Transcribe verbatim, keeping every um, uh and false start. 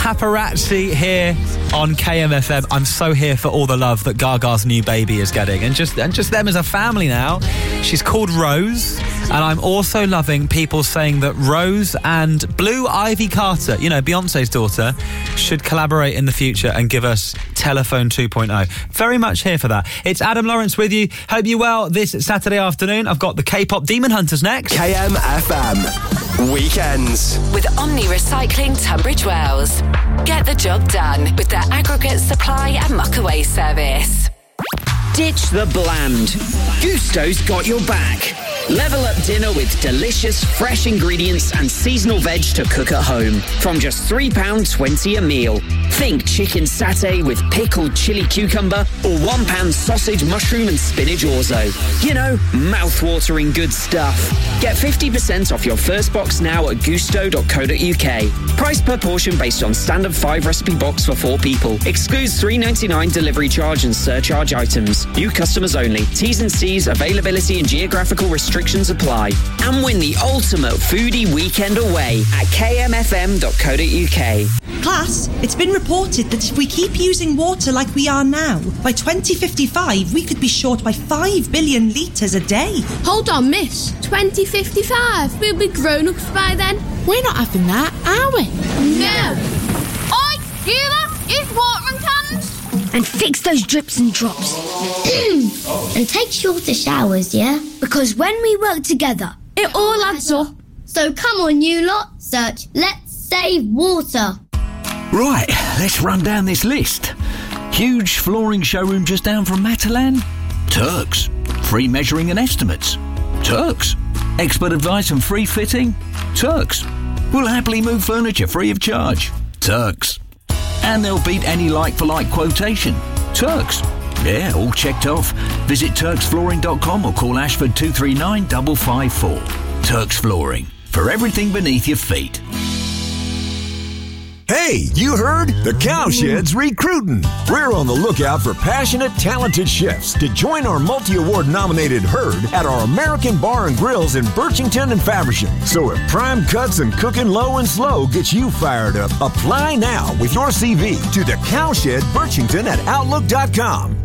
paparazzi here on K M F M. I'm so here for all the love that Gaga's new baby is getting, and just and just them as a family now. She's called Rose, and I'm also loving people saying that Rose and Blue Ivy Carter, you know, Beyonce's daughter, should collaborate in the future and give us Telephone two point oh. Very much here for that. It's Adam Lawrence with you. Hope you're well this Saturday afternoon. I've got the K-pop Demon Hunters next. K M F M Weekends with Omni Recycling Tunbridge Wells. Get the job done with their aggregate supply and muck-away service. Ditch the bland. Gusto's got your back. Level up dinner with delicious, fresh ingredients and seasonal veg to cook at home. From just three pounds twenty a meal. Think chicken satay with pickled chili cucumber or one pound sausage, mushroom and spinach orzo. You know, mouth-watering good stuff. Get fifty percent off your first box now at gusto dot co dot uk. Price per portion based on standard five recipe box for four people. Excludes three ninety-nine delivery charge and surcharge items. New customers only. T's and C's, availability and geographical restrictions apply. And win the ultimate foodie weekend away at k m f m dot co dot uk. Class, it's been reported that if we keep using water like we are now, by twenty fifty-five we could be short by five billion litres a day. Hold on, miss. twenty fifty-five? We'll be grown-ups by then. We're not having that, are we? No. Oi, hear that? It's watering cans. And fix those drips and drops. And take shorter showers, yeah? Because when we work together, it all adds up. So come on, you lot. Search Let's Save Water. Right, let's run down this list. Huge flooring showroom just down from Matalan? Turks. Free measuring and estimates? Turks. Expert advice and free fitting? Turks. We'll happily move furniture free of charge? Turks. And they'll beat any like-for-like quotation? Turks. Yeah, all checked off. Visit turks flooring dot com or call Ashford two three nine five five four. Turks Flooring. For everything beneath your feet. Hey, you heard? The Cowshed's recruiting. We're on the lookout for passionate, talented chefs to join our multi-award nominated herd at our American Bar and Grills in Birchington and Faversham. So if prime cuts and cooking low and slow gets you fired up, apply now with your C V to the Cowshed Birchington at outlook dot com.